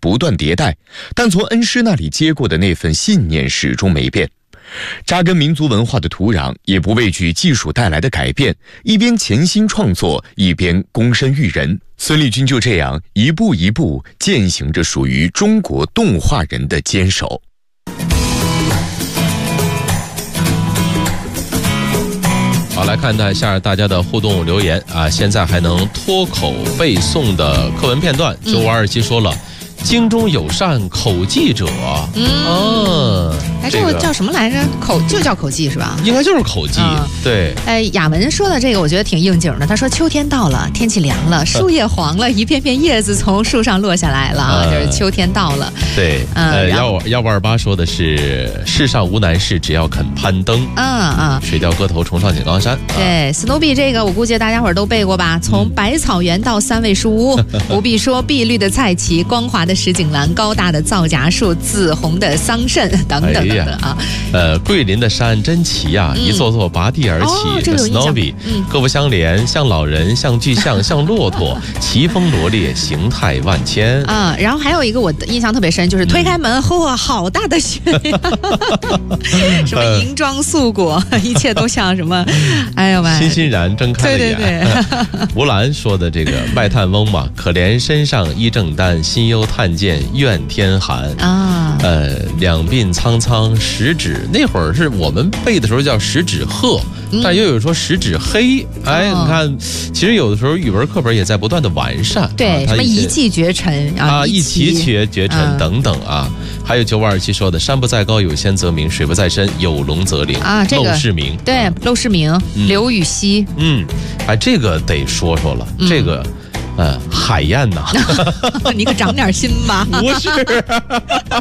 不断迭代，但从恩师那里接过的那份信念始终没变。扎根民族文化的土壤，也不畏惧技术带来的改变，一边潜心创作，一边躬身育人。孙立军就这样一步一步践行着属于中国动画人的坚守。 好，来看一下大家的互动留言啊！现在还能脱口背诵的课文片段，9527说了。京中有善口技者， 这个叫什么来着？就叫口技是吧？ 应该就是口技，对。 雅文说的这个我觉得挺应景的。他说秋天到了，天气凉了，树叶黄了，一片片叶子从树上落下来了，就是秋天到了。 对，1528说的是世上无难事，只要肯攀登。水调歌头重上井冈山。 对，史努比这个我估计大家伙都背过吧？从百草园到三味书屋，不必说碧绿的菜畦，光滑的石井栏，高大的皂荚树，紫红的桑葚等等等等啊。 桂林的山真奇啊，一座座拔地而起的 Snowy，各不相连，像老人，像巨象，像骆驼，奇峰罗列，形态万千啊。然后还有一个我印象特别深，就是推开门，嚯，好大的雪呀！什么银装素裹，一切都像什么，哎呦喂， 欣然睁开了眼。 对。 吴兰说的这个外叹翁嘛，可怜身上衣正单，心忧探见怨天寒啊。两鬓苍苍十指，那会儿是我们背的时候叫十指鹤，但又有说十指黑。你看，其实有的时候语文课本也在不断的完善。 对，什么一骑绝尘啊， 一骑绝尘等等啊。还有9527说的山不在高有仙则名，水不在深有龙则灵啊。这个陋室铭， 对，陋室铭，刘禹锡。 这个得说了，这个。海燕呐， 你可长点心吧。 不是。